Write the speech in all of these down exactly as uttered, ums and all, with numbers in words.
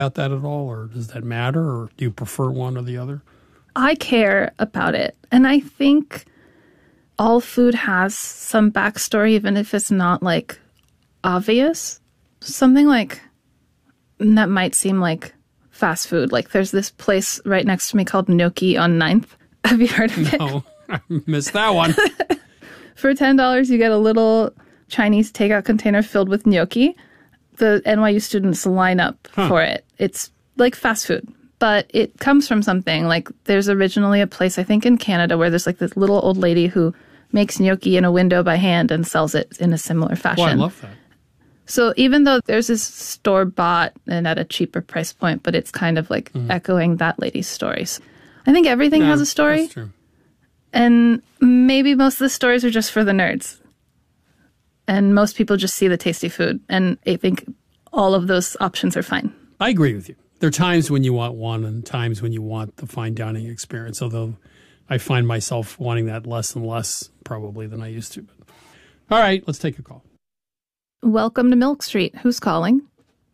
about that at all, or does that matter, or do you prefer one or the other? I care about it. And I think all food has some backstory, even if it's not like obvious. Something like that might seem like fast food. Like there's this place right next to me called Gnocchi on ninth. Have you heard of it? No, I missed that one. For ten dollars, you get a little Chinese takeout container filled with gnocchi. The N Y U students line up huh. for it. It's like fast food, but it comes from something. Like there's originally a place, I think in Canada, where there's like this little old lady who makes gnocchi in a window by hand and sells it in a similar fashion. Oh, I love that. So even though there's this store-bought and at a cheaper price point, but it's kind of like mm. echoing that lady's stories. I think everything yeah, has a story. That's true. And maybe most of the stories are just for the nerds. And most people just see the tasty food. And I think all of those options are fine. I agree with you. There are times when you want one and times when you want the fine dining experience, although I find myself wanting that less and less probably than I used to. But all right, let's take a call. Welcome to Milk Street. Who's calling?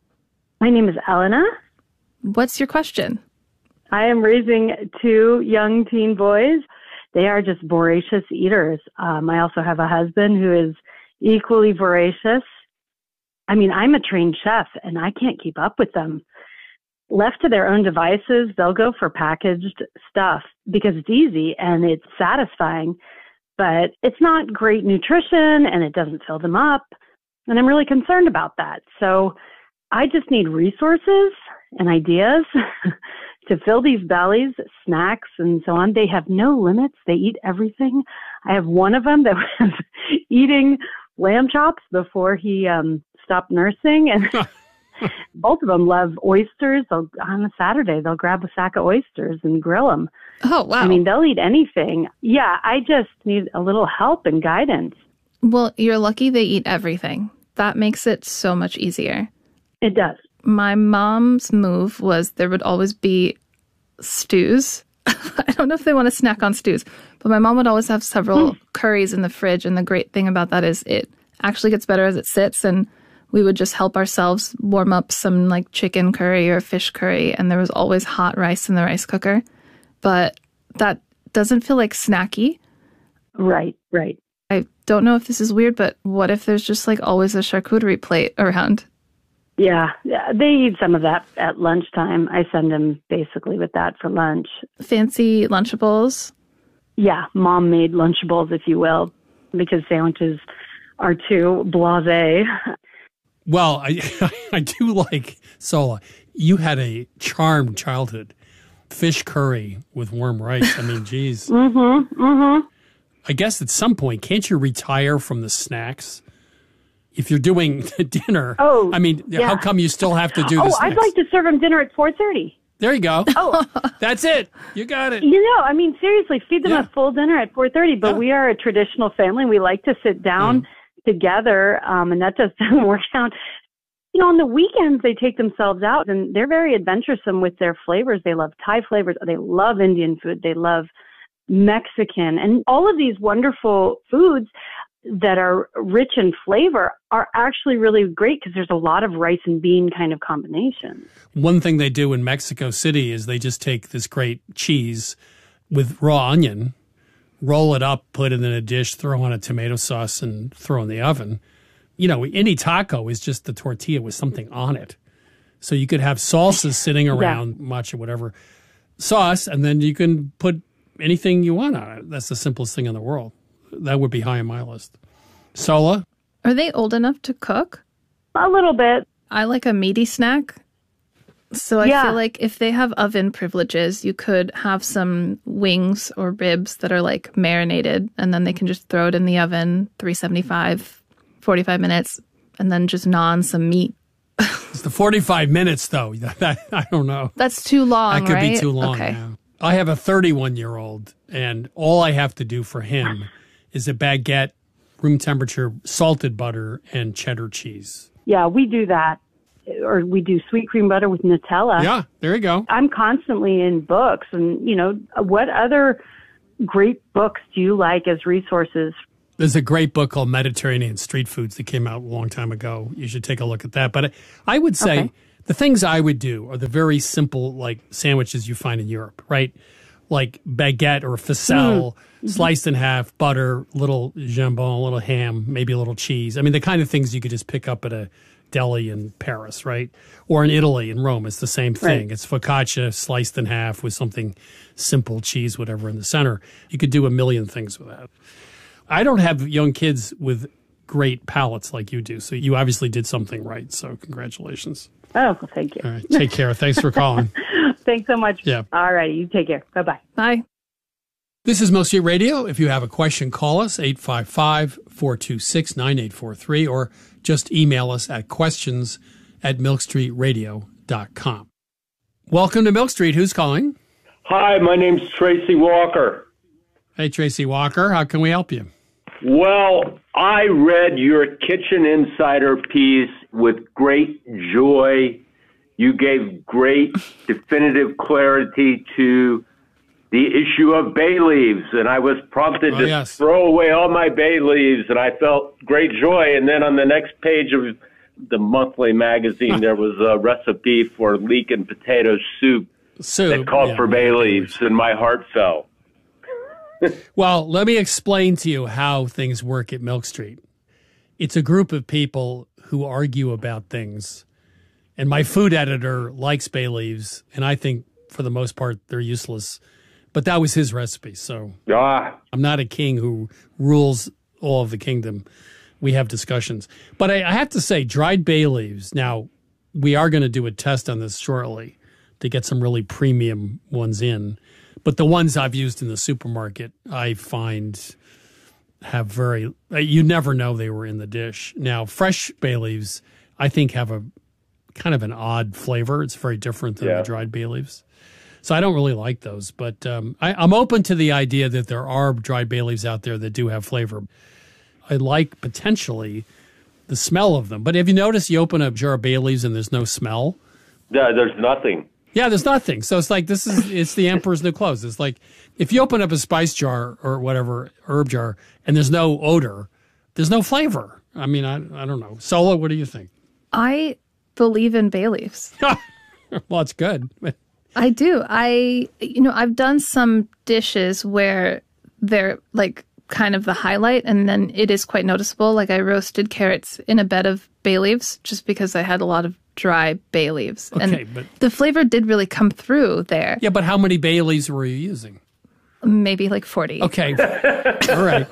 My name is Elena. What's your question? I am raising two young teen boys. They are just voracious eaters. Um, I also have a husband who is equally voracious. I mean, I'm a trained chef, and I can't keep up with them. Left to their own devices, they'll go for packaged stuff because it's easy and it's satisfying, but it's not great nutrition, and it doesn't fill them up. And I'm really concerned about that. So I just need resources and ideas to fill these bellies, snacks and so on. They have no limits. They eat everything. I have one of them that was eating lamb chops before he um, stopped nursing. And both of them love oysters. They'll, on a Saturday, they'll grab a sack of oysters and grill them. Oh, wow. I mean, they'll eat anything. Yeah, I just need a little help and guidance. Well, you're lucky they eat everything. That makes it so much easier. It does. My mom's move was there would always be stews. I don't know if they want to snack on stews, but my mom would always have several mm. curries in the fridge. And the great thing about that is it actually gets better as it sits. And we would just help ourselves warm up some like chicken curry or fish curry. And there was always hot rice in the rice cooker. But that doesn't feel like snacky. Right, right. I don't know if this is weird, but what if there's just like always a charcuterie plate around? Yeah, yeah, they eat some of that at lunchtime. I send them basically with that for lunch. Fancy Lunchables? Yeah, mom-made Lunchables, if you will, because sandwiches are too blasé. Well, I, I do like, Sola, you had a charmed childhood. Fish curry with warm rice. I mean, geez. mm-hmm, mm-hmm. I guess at some point, can't you retire from the snacks? If you're doing dinner, oh, I mean, yeah. how come you still have to do oh, the snacks? I'd like to serve them dinner at four thirty. There you go. Oh, that's it. You got it. You know, I mean, seriously, feed them yeah. a full dinner at four thirty. But yeah. we are a traditional family. We like to sit down mm. together, um, and that just doesn't work out. You know, on the weekends, they take themselves out, and they're very adventuresome with their flavors. They love Thai flavors. They love Indian food. They love Mexican. And all of these wonderful foods that are rich in flavor are actually really great because there's a lot of rice and bean kind of combinations. One thing they do in Mexico City is they just take this great cheese with raw onion, roll it up, put it in a dish, throw on a tomato sauce, and throw in the oven. You know, any taco is just the tortilla with something on it. So you could have salsas sitting around, yeah. matcha, whatever, sauce, and then you can put anything you want on it. That's the simplest thing in the world. That would be high on my list. Sola? Are they old enough to cook? A little bit. I like a meaty snack. So I yeah. feel like if they have oven privileges, you could have some wings or ribs that are like marinated, and then they can just throw it in the oven, three seventy-five, forty-five minutes, and then just gnaw on some meat. It's the forty-five minutes, though. That, I don't know. That's too long, That could right? be too long, okay. yeah. I have a thirty-one-year-old, and all I have to do for him is a baguette, room temperature, salted butter, and cheddar cheese. Yeah, we do that. Or we do sweet cream butter with Nutella. Yeah, there you go. I'm constantly in books. And, you know, what other great books do you like as resources? There's a great book called Mediterranean Street Foods that came out a long time ago. You should take a look at that. But I would say... Okay. The things I would do are the very simple, like, sandwiches you find in Europe, right? Like baguette or ficelle, mm-hmm. sliced in half, butter, little jambon, a little ham, maybe a little cheese. I mean, the kind of things you could just pick up at a deli in Paris, right? Or in Italy, in Rome, it's the same thing. Right. It's focaccia sliced in half with something simple, cheese, whatever in the center. You could do a million things with that. I don't have young kids with great palates like you do, so you obviously did something right, so congratulations. Oh, well, thank you. All right, take care. Thanks for calling. Thanks so much. Yeah. All right, you take care. Bye-bye. Bye. This is Milk Street Radio. If you have a question, call us, eight five five, four two six, nine eight four three, or just email us at questions at milk street radio dot com. Welcome to Milk Street. Who's calling? Hi, my name's Tracy Walker. Hey, Tracy Walker. How can we help you? Well, I read your Kitchen Insider piece with great joy. You gave great definitive clarity to the issue of bay leaves, and I was prompted oh, to yes. throw away all my bay leaves, and I felt great joy. And then on the next page of the monthly magazine, there was a recipe for leek and potato soup, soup that called yeah, for bay leaves, and my heart fell. Well, let me explain to you how things work at Milk Street. It's a group of people who argue about things, and my food editor likes bay leaves, and I think for the most part they're useless. But that was his recipe, so ah. I'm not a king who rules all of the kingdom. We have discussions. But I, I have to say, dried bay leaves, now we are going to do a test on this shortly to get some really premium ones in. But the ones I've used in the supermarket, I find have very, you never know they were in the dish. Now, fresh bay leaves, I think, have a kind of an odd flavor. It's very different than yeah. the dried bay leaves. So I don't really like those. But um, I, I'm open to the idea that there are dried bay leaves out there that do have flavor. I like potentially the smell of them. But have you noticed you open a jar of bay leaves and there's no smell? Yeah, there's nothing. Yeah, there's nothing. So it's like, this is, it's the emperor's new clothes. It's like, if you open up a spice jar or whatever, herb jar, and there's no odor, there's no flavor. I mean, I, I don't know. Sola, what do you think? I believe in bay leaves. Well, it's good. I do. I, you know, I've done some dishes where they're like kind of the highlight, and then it is quite noticeable. Like I roasted carrots in a bed of bay leaves just because I had a lot of dry bay leaves. Okay, and but the flavor did really come through there. Yeah, but how many bay leaves were you using? Maybe like forty. Okay. All right.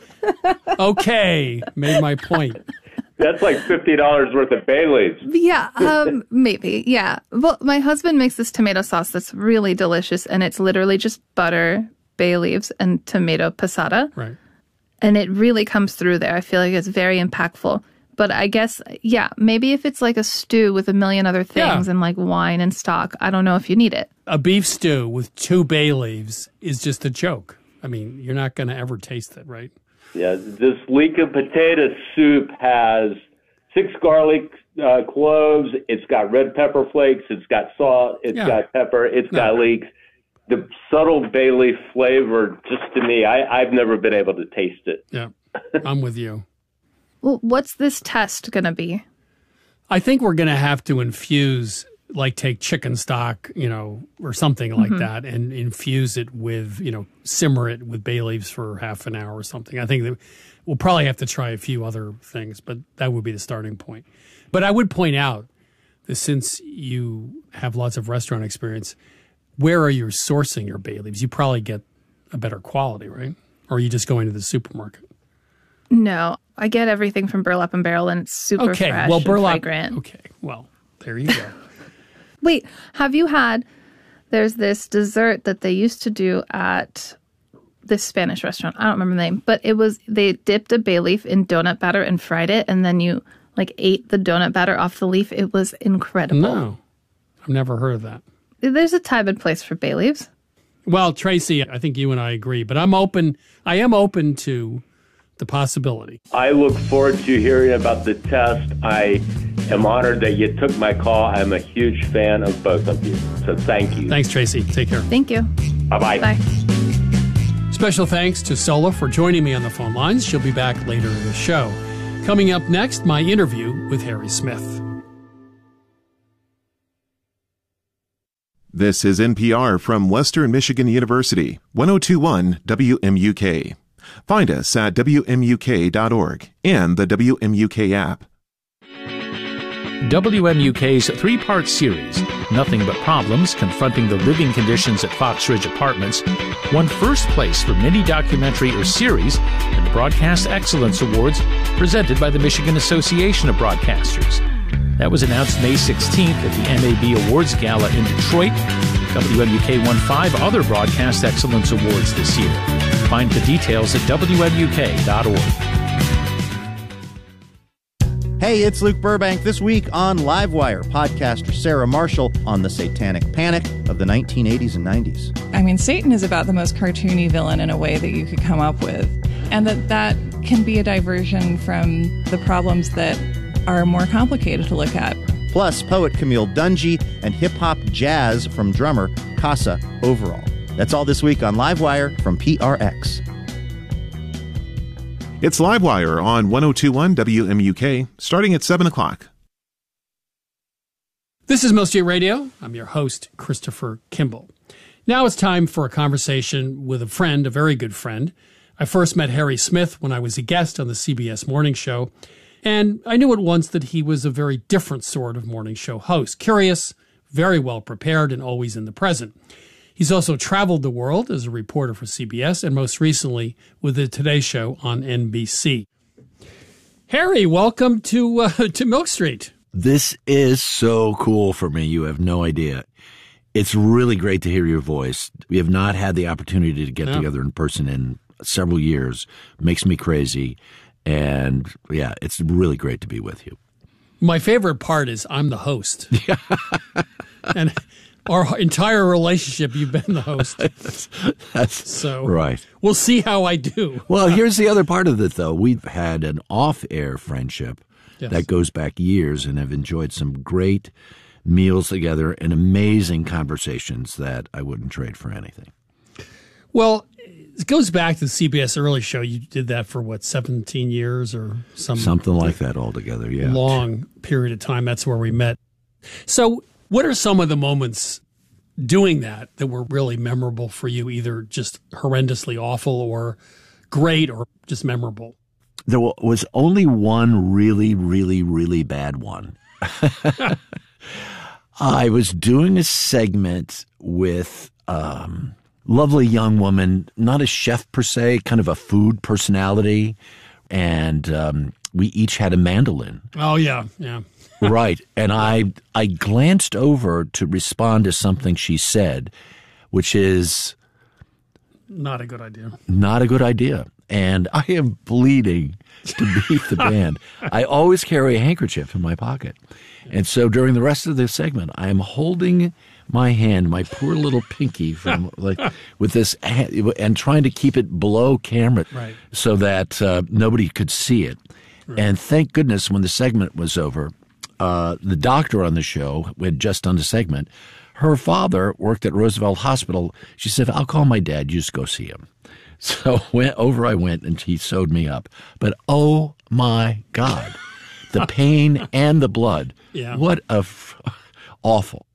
Okay. Made my point. That's like fifty dollars worth of bay leaves. Yeah, um, maybe. Yeah. Well, my husband makes this tomato sauce that's really delicious, and it's literally just butter, bay leaves, and tomato passata. Right. And it really comes through there. I feel like it's very impactful. But I guess, yeah, maybe if it's like a stew with a million other things Yeah. and like wine and stock, I don't know if you need it. A beef stew with two bay leaves is just a joke. I mean, you're not going to ever taste it, right? Yeah, this leek and potato soup has six garlic uh, cloves. It's got red pepper flakes. It's got salt. It's Yeah. got pepper. It's No. got leeks. The subtle bay leaf flavor, just to me, I, I've never been able to taste it. Yeah. I'm with you. Well, what's this test going to be? I think we're going to have to infuse, like take chicken stock, you know, or something like Mm-hmm. that, and infuse it with, you know, simmer it with bay leaves for half an hour or something. I think that we'll probably have to try a few other things, but that would be the starting point. But I would point out that since you have lots of restaurant experience, where are you sourcing your bay leaves? You probably get a better quality, right? Or are you just going to the supermarket? No, I get everything from Burlap and Barrel, and it's super Okay, fresh well, and burlap. fragrant. Okay, well, there you go. Wait, have you had, there's this dessert that they used to do at this Spanish restaurant. I don't remember the name, but it was, they dipped a bay leaf in donut batter and fried it, and then you like ate the donut batter off the leaf. It was incredible. No, I've never heard of that. There's a time and place for bay leaves. Well, Tracy, I think you and I agree, but I'm open. I am open to the possibility. I look forward to hearing about the test. I am honored that you took my call. I'm a huge fan of both of you. So thank you. Thanks, Tracy. Take care. Thank you. Bye-bye. Bye. Special thanks to Sola for joining me on the phone lines. She'll be back later in the show. Coming up next, my interview with Harry Smith. This is N P R from Western Michigan University, one oh two point one W M U K. Find us at W M U K dot org and the W M U K app. W M U K's three-part series, Nothing But Problems, Confronting the Living Conditions at Fox Ridge Apartments, won first place for mini documentary or series in the Broadcast Excellence Awards presented by the Michigan Association of Broadcasters. That was announced May sixteenth at the M A B Awards Gala in Detroit. W M U K won five other Broadcast Excellence Awards this year. Find the details at W M U K dot org. Hey, it's Luke Burbank. This week on Livewire, podcaster Sarah Marshall on the satanic panic of the nineteen eighties and nineties. I mean, Satan is about the most cartoony villain in a way that you could come up with. And that that can be a diversion from the problems that are more complicated to look at. Plus, poet Camille Dungy and hip-hop jazz from drummer Casa Overall. That's all this week on Livewire from P R X. It's Livewire on one oh two point one W M U K, starting at seven o'clock. This is Most J Radio. I'm your host, Christopher Kimball. Now it's time for a conversation with a friend, a very good friend. I first met Harry Smith when I was a guest on the C B S Morning Show, and I knew at once that he was a very different sort of morning show host, curious, very well prepared, and always in the present. He's also traveled the world as a reporter for C B S and most recently with the Today Show on N B C. Harry, welcome to uh, to Milk Street. This is so cool for me. You have no idea. It's really great to hear your voice. We have not had the opportunity to get No. together in person in several years. Makes me crazy. And yeah, it's really great to be with you. My favorite part is I'm the host. And our entire relationship, you've been the host. That's So right. We'll see how I do. Well, here's the other part of it, though. We've had an off-air friendship Yes. that goes back years and have enjoyed some great meals together and amazing conversations that I wouldn't trade for anything. Well, it goes back to the C B S early show. You did that for, what, seventeen years or some Something like that altogether, yeah. long period of time. That's where we met. So what are some of the moments doing that that were really memorable for you, either just horrendously awful or great or just memorable? There was only one really, really, really bad one. I was doing a segment with um lovely young woman, not a chef per se, kind of a food personality. And um, we each had a mandolin. Oh, yeah, yeah. Right. And I I glanced over to respond to something she said, which is Not a good idea. not a good idea. And I am bleeding to beat the band. I always carry a handkerchief in my pocket. And so during the rest of the segment, I am holding my hand, my poor little pinky, from like with this, and trying to keep it below camera, Right. so that uh, nobody could see it. Right. And thank goodness when the segment was over, uh, the doctor on the show who had just done the segment, her father worked at Roosevelt Hospital. She said, "I'll call my dad. You just go see him." So went over I went, and he sewed me up. But oh my God, the pain and the blood. Yeah. What a f- awful.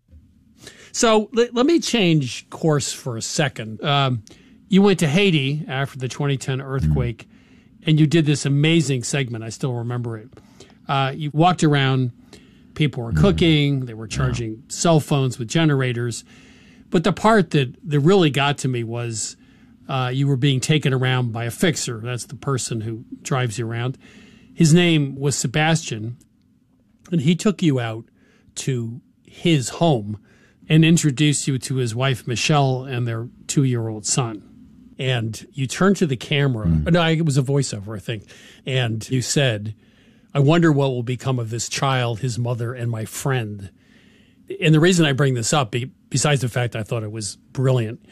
So let, let me change course for a second. Um, you went to Haiti after the twenty ten earthquake, mm. and you did this amazing segment. I still remember it. Uh, you walked around. People were cooking. Mm. They were charging yeah. cell phones with generators. But the part that, that really got to me was uh, you were being taken around by a fixer. That's the person who drives you around. His name was Sebastian, and he took you out to his home and introduced you to his wife, Michelle, and their two-year-old son. And you turned to the camera. Mm. No, it was a voiceover, I think. And you said, "I wonder what will become of this child, his mother, and my friend." And the reason I bring this up, besides the fact I thought it was brilliant,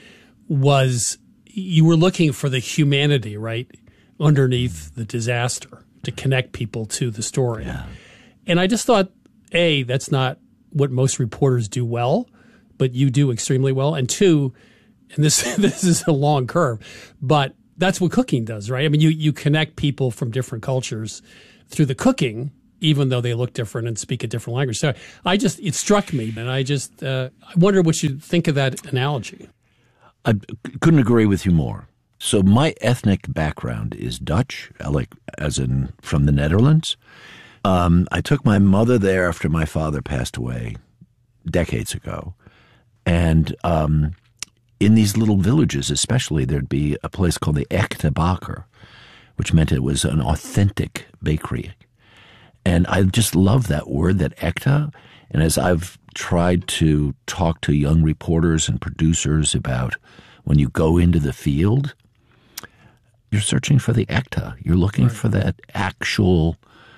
was you were looking for the humanity, right, underneath the disaster to connect people to the story. Yeah. And I just thought, A, that's not what most reporters do well, but you do extremely well. And two, and this this is a long curve, but that's what cooking does, right? I mean, you, you connect people from different cultures through the cooking, even though they look different and speak a different language. So I just, it struck me, and I just, uh, I wonder what you think of that analogy. I couldn't agree with you more. So my ethnic background is Dutch, like as in from the Netherlands. Um, I took my mother there after my father passed away decades ago. And um, in these little villages especially, there'd be a place called the Echte Bakker, which meant it was an authentic bakery. And I just love that word, that ekta. And as I've tried to talk to young reporters and producers about when you go into the field, you're searching for the ekta. You're looking right. for that actual,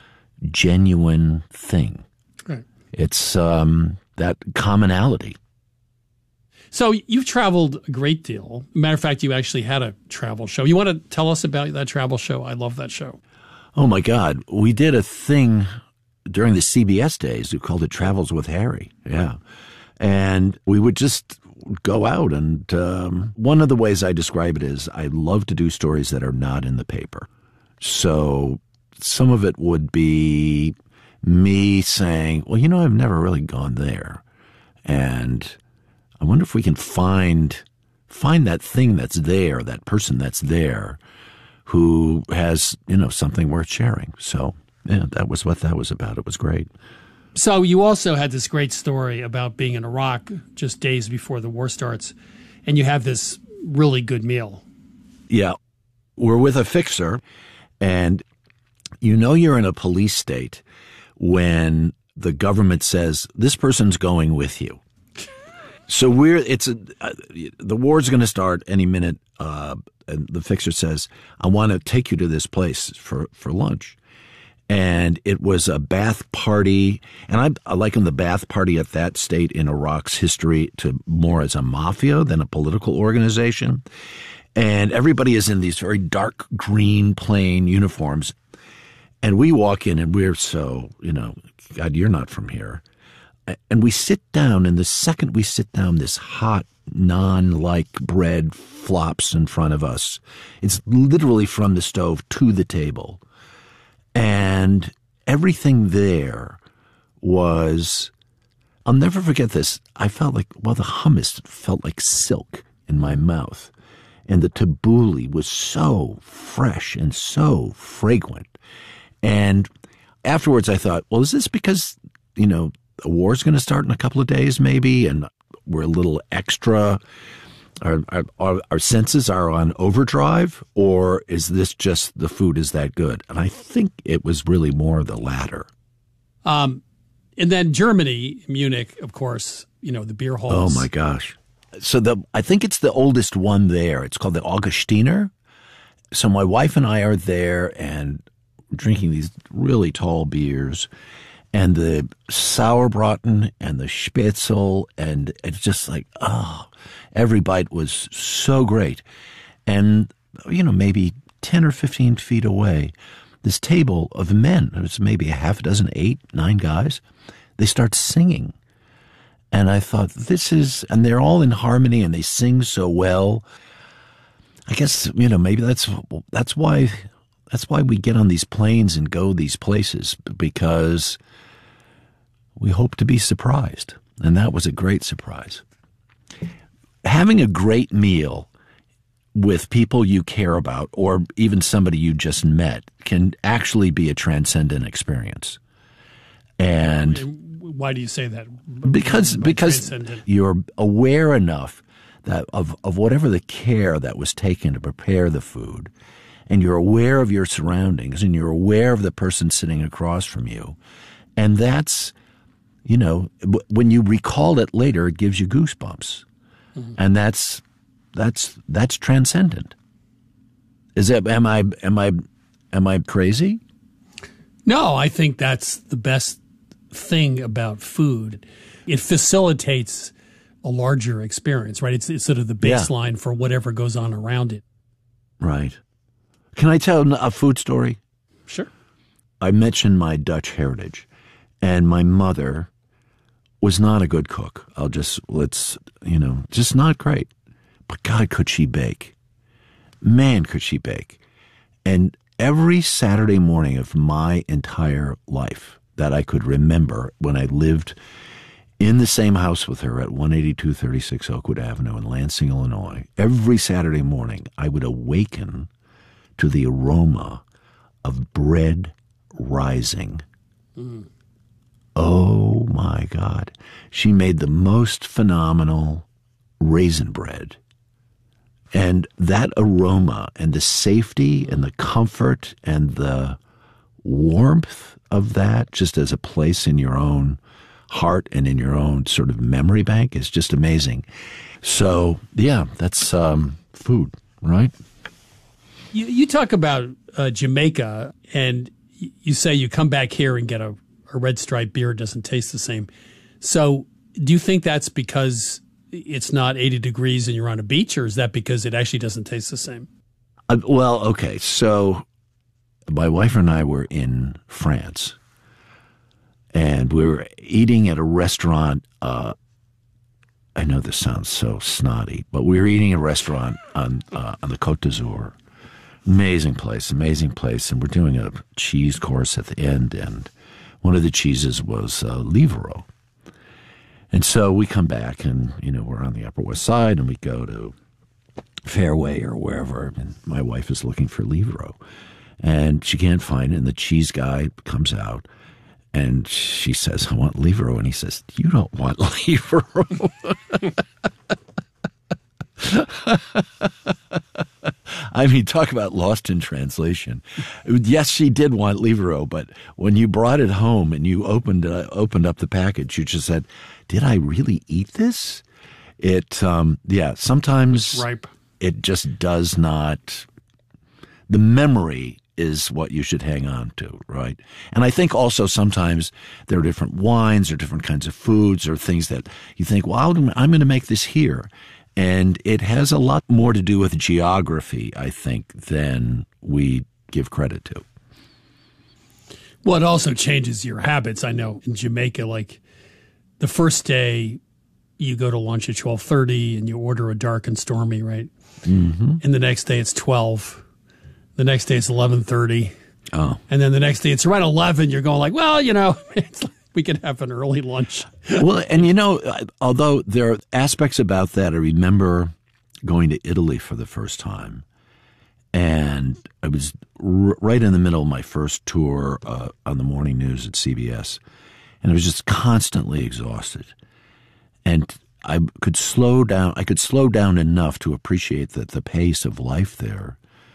genuine thing. Right. It's um, that commonality. So you've traveled a great deal. Matter of fact, you actually had a travel show. You want to tell us about that travel show? I love that show. Oh, my God. We did a thing during the C B S days. We called it Travels with Harry. Yeah. And we would just go out. And um, one of the ways I describe it is I love to do stories that are not in the paper. So some of it would be me saying, well, you know, I've never really gone there. And I wonder if we can find find that thing that's there, that person that's there, who has, you know, something worth sharing. So, yeah, that was what that was about. It was great. So you also had this great story about being in Iraq just days before the war starts, and you have this really good meal. Yeah. We're with a fixer, and you know you're in a police state when the government says, this person's going with you. So we're, it's a, uh, the war's going to start any minute. Uh, and the fixer says, I want to take you to this place for, for lunch. And it was a bath party. And I, I liken the bath party at that state in Iraq's history to more as a mafia than a political organization. And everybody is in these very dark green plain uniforms. And we walk in and we're so, you know, God, you're not from here. And we sit down, and the second we sit down, this hot, naan-like bread flops in front of us. It's literally from the stove to the table. And everything there was, I'll never forget this. I felt like, well, the hummus felt like silk in my mouth. And the tabbouleh was so fresh and so fragrant. And afterwards I thought, well, is this because, you know, the war's going to start in a couple of days maybe, and we're a little extra, our, our, our senses are on overdrive, or is this just the food is that good? And I think it was really more the latter. Um, and then Germany, Munich, of course, you know, the beer halls. Oh, my gosh. So the I think it's the oldest one there. It's called the Augustiner. So my wife and I are there and drinking these really tall beers. And the Sauerbraten and the Spätzle, and it's just like, oh, every bite was so great. And, you know, maybe ten or fifteen feet away, this table of men, it was maybe a half a dozen, eight, nine guys, they start singing. And I thought, this is, and they're all in harmony and they sing so well. I guess, you know, maybe that's, that's why, that's why we get on these planes and go these places, because we hope to be surprised. And that was a great surprise. Having a great meal with people you care about, or even somebody you just met, can actually be a transcendent experience. And why do you say that? Because because you're aware enough that of, of whatever the care that was taken to prepare the food, and you're aware of your surroundings, and you're aware of the person sitting across from you. And that's, you know, when you recall it later, it gives you goosebumps. Mm-hmm. And that's that's that's transcendent. Is that am I am I am I crazy? No, I think that's the best thing about food. It facilitates a larger experience, right? It's, it's sort of the baseline yeah. for whatever goes on around it. Right. Can I tell a food story? Sure. I mentioned my Dutch heritage. And my mother was not a good cook. I'll just, let's, you know, just not great. But God, could she bake. Man, could she bake. And every Saturday morning of my entire life that I could remember when I lived in the same house with her at one eighty-two thirty-six Oakwood Avenue in Lansing, Illinois, every Saturday morning I would awaken to the aroma of bread rising. Mm. Oh my God. She made the most phenomenal raisin bread. And that aroma and the safety and the comfort and the warmth of that, just as a place in your own heart and in your own sort of memory bank, is just amazing. So, yeah, that's um, food, right? You, you talk about uh, Jamaica, and you say you come back here and get a, a red stripe beer, it doesn't taste the same. So do you think that's because it's not eighty degrees and you're on a beach, or is that because it actually doesn't taste the same? Uh, well, okay, so my wife and I were in France, and we were eating at a restaurant. Uh, I know this sounds so snotty, but we were eating at a restaurant on uh, on the Côte d'Azur. Amazing place, amazing place. And we're doing a cheese course at the end, and one of the cheeses was uh, Livro. And so we come back, and, you know, we're on the Upper West Side, and we go to Fairway or wherever, and my wife is looking for Livro. And she can't find it, and the cheese guy comes out, and she says, I want Livro. And he says, you don't want Livro. I mean, talk about lost in translation. Yes, she did want Livro, but when you brought it home and you opened uh, opened up the package, you just said, did I really eat this? It, um, yeah, sometimes it's ripe. It just does not. The memory is what you should hang on to, right? And I think also sometimes there are different wines or different kinds of foods or things that you think, well, I'm, I'm going to make this here. And it has a lot more to do with geography, I think, than we give credit to. Well, it also changes your habits. I know in Jamaica, like the first day you go to lunch at twelve thirty and you order a dark and stormy, right? Mm-hmm. And the next day it's twelve. The next day it's eleven thirty. Oh. And then the next day it's around eleven. You're going like, well, you know, it's like, we could have an early lunch. Well, and you know, although there are aspects about that, I remember going to Italy for the first time. And I was r- right in the middle of my first tour uh, on the morning news at C B S. And I was just constantly exhausted. And I could slow down. I could slow down enough to appreciate that the pace of life there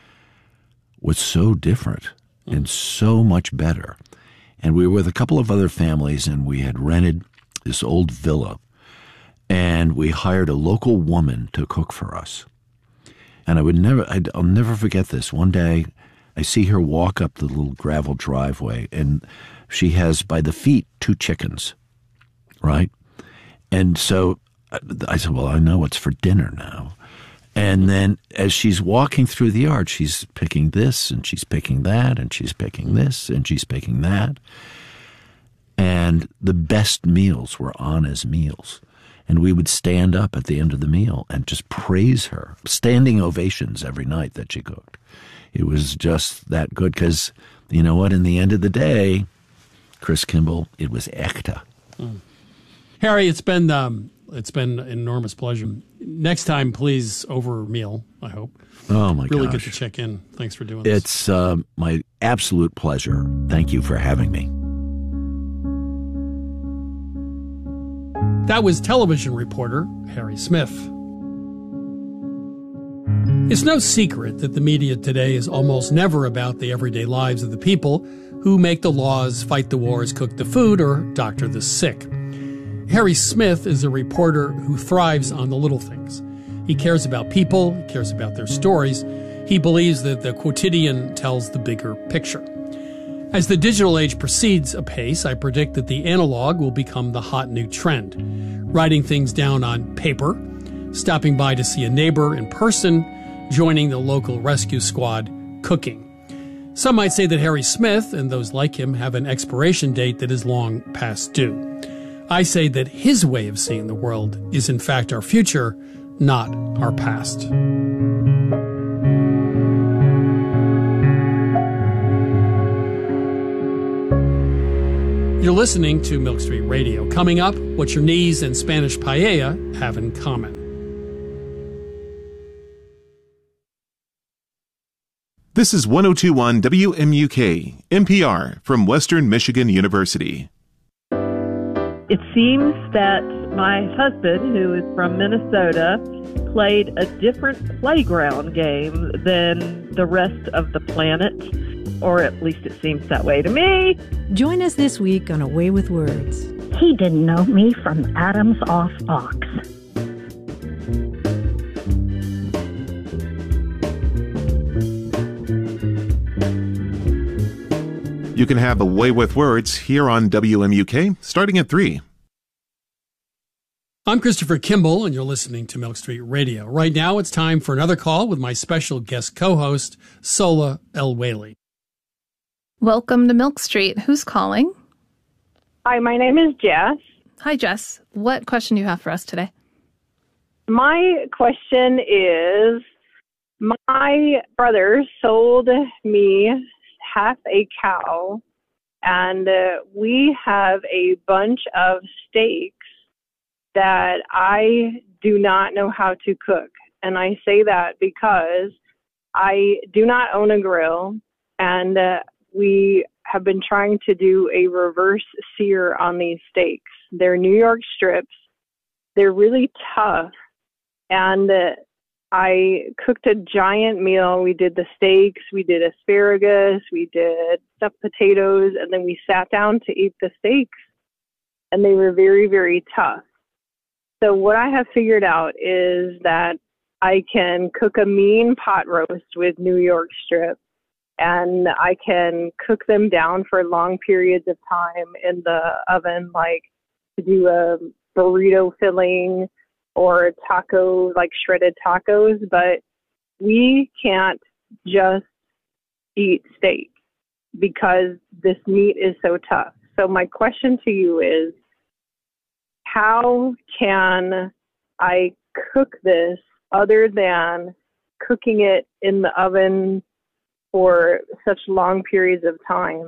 was so different and so much better. And we were with a couple of other families, and we had rented this old villa, and we hired a local woman to cook for us. And I would never, I'd, I'll never forget this. One day, I see her walk up the little gravel driveway, and she has by the feet two chickens, right? And so I said, well, I know what's for dinner now. And then as she's walking through the yard, she's picking this, and she's picking that, and she's picking this, and she's picking that. And the best meals were Anna's meals. And we would stand up at the end of the meal and just praise her. Standing ovations every night that she cooked. It was just that good because, you know what, in the end of the day, Chris Kimball, it was ekta. Mm. Harry, it's been um, it's been an enormous pleasure. Next time, please, over meal, I hope. Oh, my Really gosh. good to check in. Thanks for doing this. It's uh, my absolute pleasure. Thank you for having me. That was television reporter Harry Smith. It's no secret that the media today is almost never about the everyday lives of the people who make the laws, fight the wars, cook the food, or doctor the sick. Harry Smith is a reporter who thrives on the little things. He cares about people, he cares about their stories. He believes that the quotidian tells the bigger picture. As the digital age proceeds apace, I predict that the analog will become the hot new trend. Writing things down on paper, stopping by to see a neighbor in person, joining the local rescue squad, cooking. Some might say that Harry Smith and those like him have an expiration date that is long past due. I say that his way of seeing the world is in fact our future, not our past. You're listening to Milk Street Radio. Coming up, what your knees and Spanish paella have in common. This is one oh two point one W M U K, N P R, from Western Michigan University. It seems that my husband, who is from Minnesota, played a different playground game than the rest of the planet, or at least it seems that way to me. Join us this week on Away with Words. He didn't know me from Adam's off ox. You can have a way with words here on W M U K, starting at three. I'm Christopher Kimball, and you're listening to Milk Street Radio. Right now, it's time for another call with my special guest co-host, Sola El-Whaley. Welcome to Milk Street. Who's calling? Hi, my name is Jess. Hi, Jess. What question do you have for us today? My question is, my brother sold me half a cow, and uh, we have a bunch of steaks that I do not know how to cook. And I say that because I do not own a grill, and uh, we have been trying to do a reverse sear on these steaks. They're New York strips. They're really tough. And uh, I cooked a giant meal. We did the steaks, we did asparagus, we did stuffed potatoes, and then we sat down to eat the steaks. And they were very, very tough. So what I have figured out is that I can cook a mean pot roast with New York strip, and I can cook them down for long periods of time in the oven, like to do a burrito filling or taco, like shredded tacos. But we can't just eat steak because this meat is so tough. So my question to you is, how can I cook this other than cooking it in the oven for such long periods of time?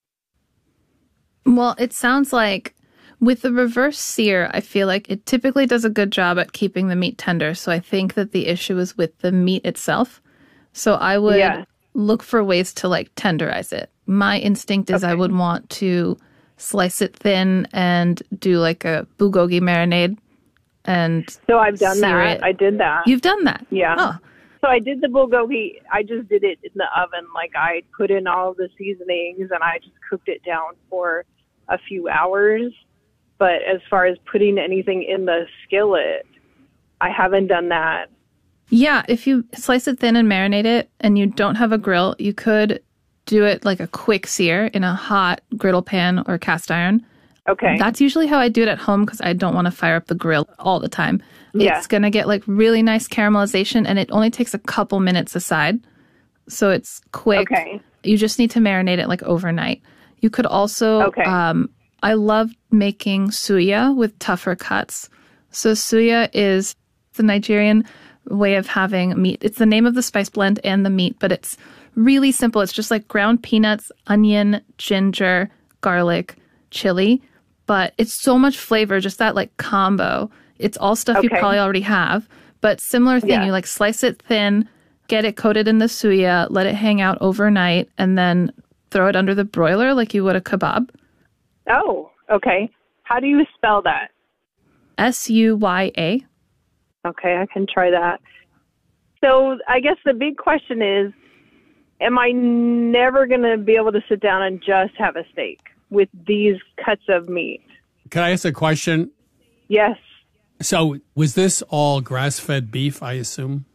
Well, it sounds like with the reverse sear, I feel like it typically does a good job at keeping the meat tender. So I think that the issue is with the meat itself. So I would yeah. look for ways to like tenderize it. My instinct is okay. I would want to slice it thin and do like a bulgogi marinade. And so I've done that. It. I did that. You've done that? Yeah. Oh. So I did the bulgogi. I just did it in the oven. Like I put in all the seasonings and I just cooked it down for a few hours. But as far as putting anything in the skillet, I haven't done that. Yeah. If you slice it thin and marinate it and you don't have a grill, you could do it like a quick sear in a hot griddle pan or cast iron. Okay. That's usually how I do it at home because I don't want to fire up the grill all the time. Yeah. It's going to get like really nice caramelization, and it only takes a couple minutes aside. So it's quick. Okay. You just need to marinate it like overnight. You could also, okay. um, I love making suya with tougher cuts. So suya is the Nigerian way of having meat. It's the name of the spice blend and the meat, but it's really simple. It's just like ground peanuts, onion, ginger, garlic, chili, but it's so much flavor, just that like combo. It's all stuff okay. you probably already have, but similar thing. Yeah. You like slice it thin, get it coated in the suya, let it hang out overnight, and then throw it under the broiler like you would a kebab. Oh, okay. How do you spell that? S U Y A. Okay, I can try that. So I guess the big question is, am I never going to be able to sit down and just have a steak with these cuts of meat? Can I ask a question? Yes. So was this all grass-fed beef, I assume?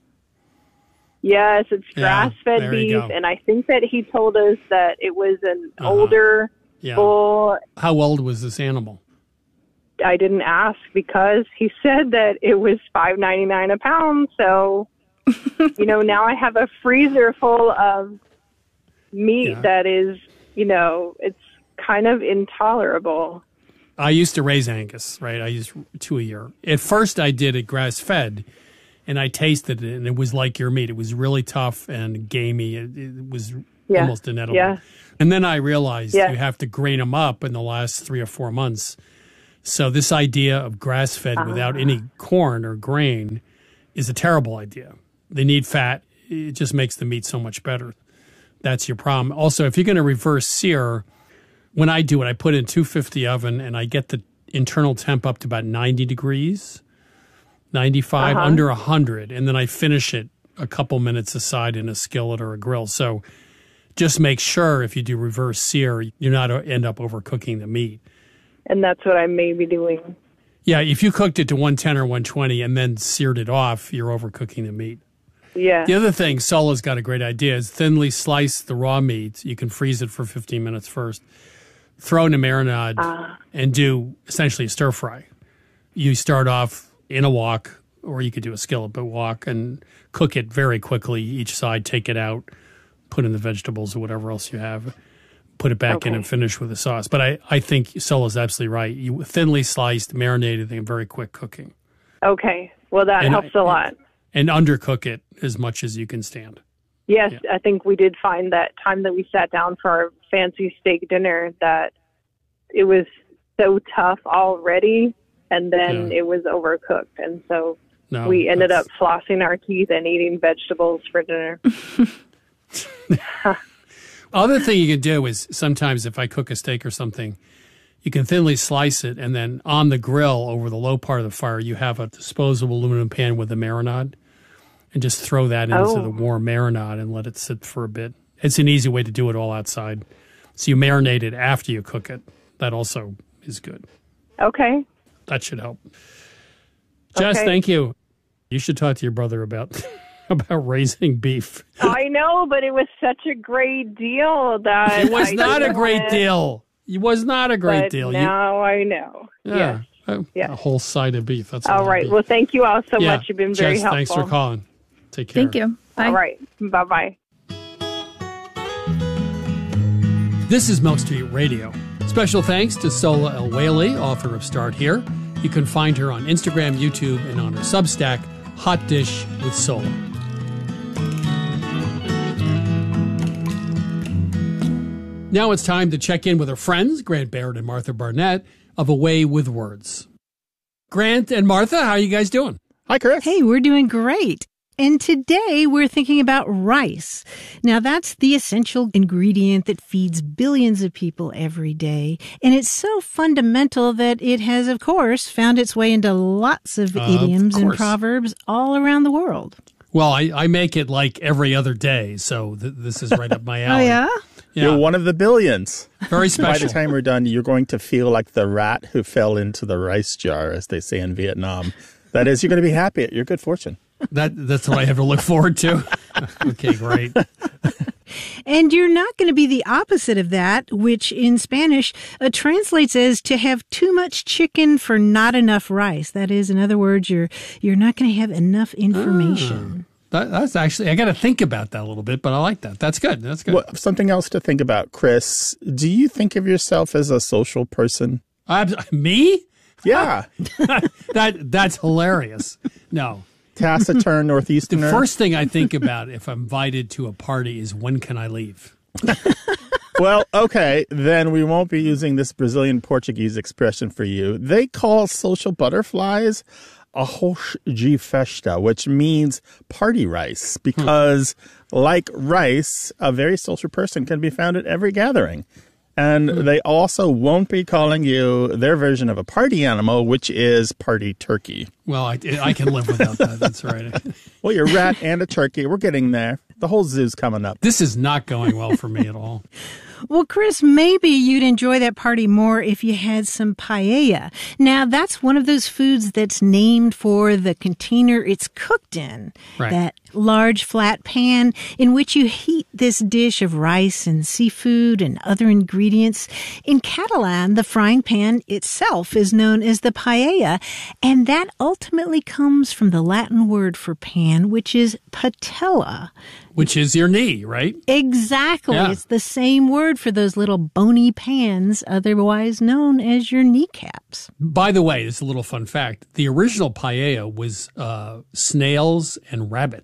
Yes, it's Yeah, grass-fed there you beef, go. and I think that he told us that it was an Uh-huh. older Yeah. bull. How old was this animal? I didn't ask because he said that it was five ninety-nine a pound. So, you know, now I have a freezer full of meat Yeah. that is, you know, it's kind of intolerable. I used to raise Angus, right? I used two a year. At first, I did it grass-fed, and I tasted it, and it was like your meat. It was really tough and gamey. It, it was Yeah. almost inedible. Yeah. And then I realized Yeah. you have to grain them up in the last three or four months. So this idea of grass-fed Ah. without any corn or grain is a terrible idea. They need fat. It just makes the meat so much better. That's your problem. Also, if you're going to reverse sear, when I do it, I put it in two fifty oven and I get the internal temp up to about ninety degrees, ninety-five, Uh-huh. under one hundred, and then I finish it a couple minutes aside in a skillet or a grill. So just make sure if you do reverse sear, you're not end up overcooking the meat. And that's what I may be doing. Yeah, if you cooked it to one ten or one twenty and then seared it off, you're overcooking the meat. Yeah. The other thing, Sola's got a great idea, is thinly slice the raw meat. You can freeze it for fifteen minutes first. Throw in a marinade Ah. and do essentially a stir fry. You start off in a wok, or you could do a skillet, but wok, and cook it very quickly. Each side, take it out, put in the vegetables or whatever else you have, put it back in Okay. and finish with the sauce. But I, I think Sola's absolutely right. You thinly sliced, marinated, and very quick cooking. Okay. Well, that And helps I- a lot. And undercook it as much as you can stand. Yes, I think we did find that time that we sat down for our fancy steak dinner that it was so tough already, and then Yeah. it was overcooked. And so No, we ended up that's- flossing our teeth and eating vegetables for dinner. Other thing you can do is sometimes if I cook a steak or something, you can thinly slice it, and then on the grill over the low part of the fire, you have a disposable aluminum pan with a marinade, and just throw that into Oh. the warm marinade and let it sit for a bit. It's an easy way to do it all outside. So you marinate it after you cook it. That also is good. Okay. That should help. Jess, Okay. thank you. You should talk to your brother about about raising beef. I know, but it was such a great deal that It was I not a didn't great want- deal. It was not a great but deal. You- Now I know. Yeah. Yes. A, a whole side of beef. That's a lot All of right. beef. Well, thank you all so Yeah. much. You've been very Jess, helpful. thanks for calling. Take care. Thank you. Bye. All right. Bye bye. This is Milk Street Radio. Special thanks to Sola El Whaley, author of Start Here. You can find her on Instagram, YouTube, and on her Substack, Hot Dish with Sola. Now it's time to check in with our friends, Grant Barrett and Martha Barnett, of A Way with Words. Grant and Martha, how are you guys doing? Hi, Chris. Hey, we're doing great. And today we're thinking about rice. Now, that's the essential ingredient that feeds billions of people every day. And it's so fundamental that it has, of course, found its way into lots of Uh, of idioms and course. proverbs all around the world. Well, I, I make it like every other day, so th- this is right up my alley. Oh, yeah? Yeah. You're one of the billions. Very By special. the time we're done, you're going to feel like the rat who fell into the rice jar, as they say in Vietnam. That is, you're going to be happy at your good fortune. That That's what I have to look forward to. Okay, great. And you're not going to be the opposite of that, which in Spanish uh, translates as to have too much chicken for not enough rice. That is, in other words, you're you're not going to have enough information. That, that's actually, I got to think about that a little bit, but I like that. That's good. That's good. Well, something else to think about, Chris. Do you think of yourself as a social person? I'm, me? Yeah. that That's hilarious. No. Taciturn Northeasterner. The first thing I think about if I'm invited to a party is when can I leave? Well, okay, then we won't be using this Brazilian Portuguese expression for you. They call social butterflies arroz de festa, which means party rice, because like rice, a very social person can be found at every gathering. And they also won't be calling you their version of a party animal, which is party turkey. Well, I, I can live without that. That's right. Well, you're a rat and a turkey. We're getting there. The whole zoo's coming up. This is not going well for me at all. Well, Chris, maybe you'd enjoy that party more if you had some paella. Now, that's one of those foods that's named for the container it's cooked in. Right. That large flat pan in which you heat this dish of rice and seafood and other ingredients. In Catalan, the frying pan itself is known as the paella, and that ultimately comes from the Latin word for pan, which is patella. Which is your knee, right? Exactly. Yeah. It's the same word for those little bony pans, otherwise known as your kneecaps. By the way, this is a little fun fact. The original paella was uh, snails and rabbit.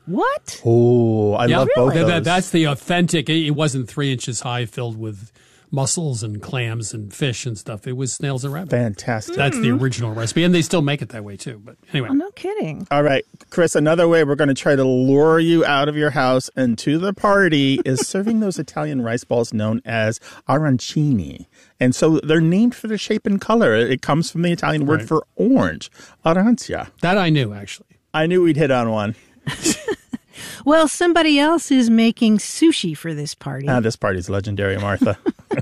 What? Oh, I Yeah, love both that- those. that- That's the authentic. It it wasn't three inches high filled with mussels and clams and fish and stuff. It was snails and rabbit. Fantastic. That's the original recipe, and they still make it that way too. But anyway, Oh, no kidding. All right, Chris, another way we're going to try to lure you out of your house and to the party is serving those Italian rice balls known as arancini. And so they're named for the shape and color. It comes from the Italian word Right. for orange, arancia. That I knew, actually. I knew we'd hit on one. Well, somebody else is making sushi for this party. Ah, this party's legendary, Martha.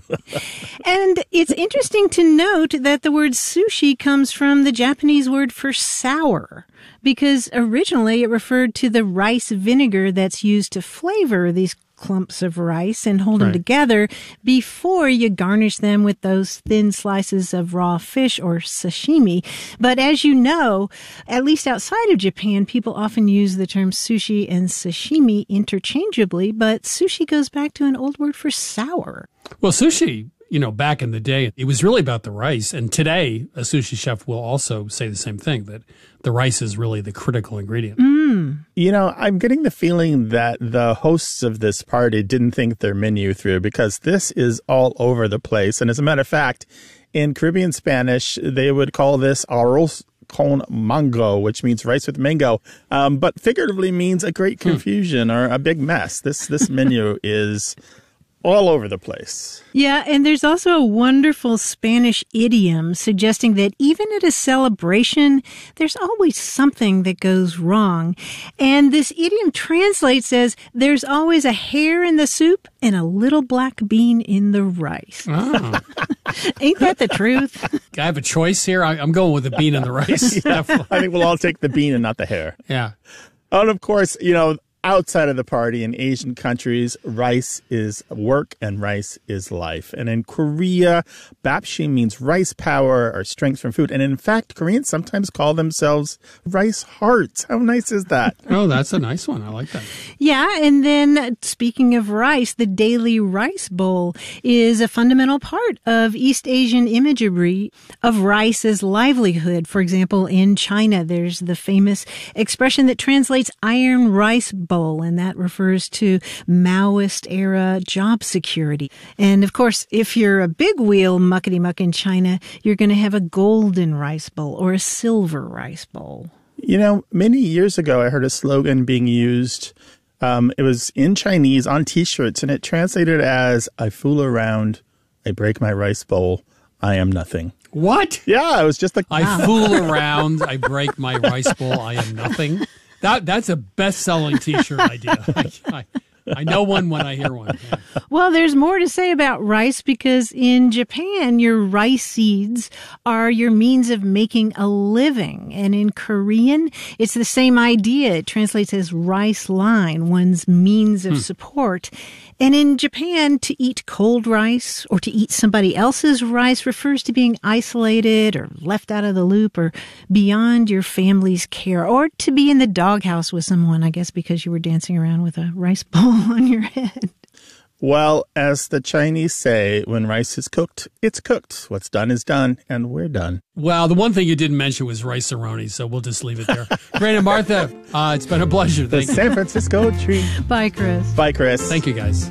And it's interesting to note that the word sushi comes from the Japanese word for sour, because originally it referred to the rice vinegar that's used to flavor these clumps of rice and hold them Right. together before you garnish them with those thin slices of raw fish or sashimi. But as you know, at least outside of Japan, people often use the term sushi and sashimi interchangeably, but sushi goes back to an old word for sour. Well, sushi, you know, back in the day, it was really about the rice. And today, a sushi chef will also say the same thing, that the rice is really the critical ingredient. You know, I'm getting the feeling that the hosts of this party didn't think their menu through, because this is all over the place. And as a matter of fact, in Caribbean Spanish, they would call this arroz con mango, which means rice with mango, um, but figuratively means a great confusion or a big mess. This this menu is all over the place. Yeah, and there's also a wonderful Spanish idiom suggesting that even at a celebration, there's always something that goes wrong. And this idiom translates as, there's always a hair in the soup and a little black bean in the rice. Oh. Ain't that the truth? I have a choice here. I, I'm going with the bean and the rice. Yeah, I think we'll all take the bean and not the hair. Yeah. And of course, you know, outside of the party in Asian countries, rice is work and rice is life. And in Korea, bapshim means rice power or strength from food. And in fact, Koreans sometimes call themselves rice hearts. How nice is that? Oh, that's a nice one. I like that. Yeah, and then speaking of rice, the daily rice bowl is a fundamental part of East Asian imagery of rice as livelihood. For example, in China, there's the famous expression that translates iron rice bowl, and that refers to Maoist-era job security. And of course, if you're a big wheel muckety-muck in China, you're going to have a golden rice bowl or a silver rice bowl. You know, many years ago, I heard a slogan being used. Um, it was in Chinese on T-shirts, and it translated as, I fool around, I break my rice bowl, I am nothing. What? Yeah, it was just like... I fool around, I break my rice bowl, I am nothing. That That's a best-selling T-shirt idea. I, I, I know one when I hear one. Yeah. Well, there's more to say about rice, because in Japan, your rice seeds are your means of making a living. And in Korean, it's the same idea. It translates as rice line, one's means of Hmm. support. And in Japan, to eat cold rice or to eat somebody else's rice refers to being isolated or left out of the loop or beyond your family's care, or to be in the doghouse with someone, I guess, because you were dancing around with a rice bowl on your head. Well, as the Chinese say, when rice is cooked, it's cooked. What's done is done, and we're done. Well, the one thing you didn't mention was rice-a-roni, so we'll just leave it there. Brandon, Martha, uh, it's been a pleasure. The Thank you. San Francisco tree. Bye, Chris. Bye, Chris. Thank you, guys.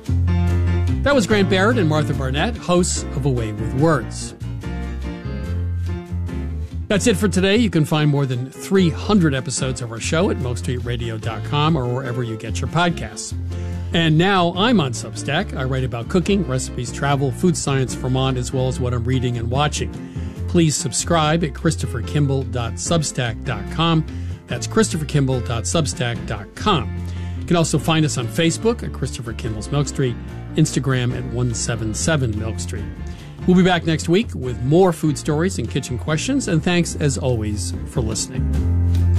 That was Grant Barrett and Martha Barnett, hosts of A Way with Words. That's it for today. You can find more than three hundred episodes of our show at milk street radio dot com or wherever you get your podcasts. And now I'm on Substack. I write about cooking, recipes, travel, food science, Vermont, as well as what I'm reading and watching. Please subscribe at christopher kimball dot substack dot com. That's christopher kimball dot substack dot com. You can also find us on Facebook at Christopher Kimball's Milk Street, Instagram at one seventy-seven Milk Street. We'll be back next week with more food stories and kitchen questions, and thanks as always for listening.